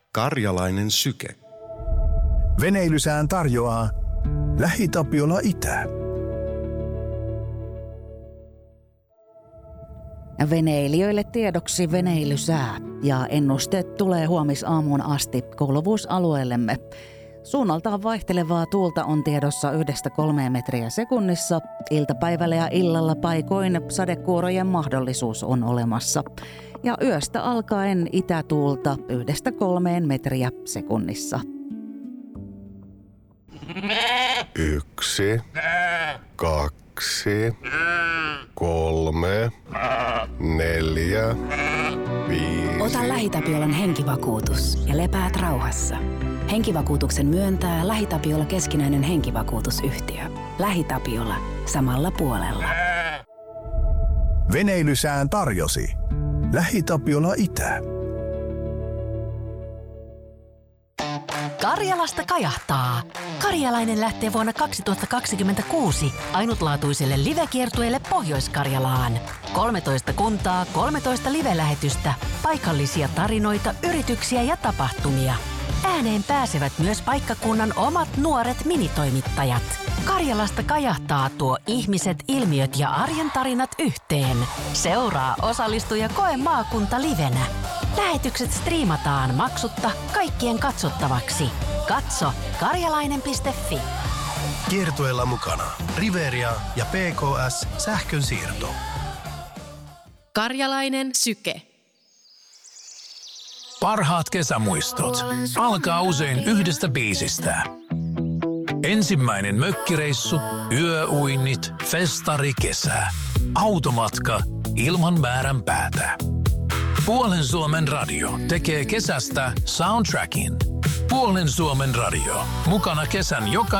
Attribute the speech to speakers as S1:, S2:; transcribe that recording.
S1: Karjalainen syke.
S2: Veneilysään tarjoaa LähiTapiola Itä.
S3: Veneilijöille tiedoksi veneilysää ja ennusteet tulee huomisaamuun asti kuuluvuusalueellemme. Suunnaltaan vaihtelevaa tuulta on tiedossa 1-3 metriä sekunnissa. Iltapäivällä ja illalla paikoin sadekuurojen mahdollisuus on olemassa. Ja yöstä alkaen itätuulta 1-3 metriä sekunnissa.
S4: 1, 2, 3, 4, 5.
S5: Ota LähiTapiolan henkivakuutus ja lepäät rauhassa. Henkivakuutuksen myöntää LähiTapiola keskinäinen henkivakuutusyhtiö. LähiTapiola. Samalla puolella.
S2: Veneilysään tarjosi LähiTapiola Itä.
S6: Karjalasta kajahtaa. Karjalainen lähtee vuonna 2026 ainutlaatuiselle livekiertueelle Pohjois-Karjalaan. 13 kuntaa, 13 live-lähetystä, paikallisia tarinoita, yrityksiä ja tapahtumia. Ääneen pääsevät myös paikkakunnan omat nuoret minitoimittajat. Karjalasta kajahtaa tuo ihmiset, ilmiöt ja arjen tarinat yhteen. Seuraa, osallistu ja koe maakunta livenä. Lähetykset striimataan maksutta kaikkien katsottavaksi. Katso karjalainen.fi.
S7: Kiertueella mukana Riveria ja PKS sähkönsiirto.
S8: Karjalainen syke.
S9: Parhaat kesämuistot alkaa usein yhdestä biisistä. Ensimmäinen mökkireissu, yöuinnit, festari, kesä. Automatka ilman määränpäätä. Puolen Suomen radio tekee kesästä soundtrackin. Puolen Suomen radio. Mukana kesän joka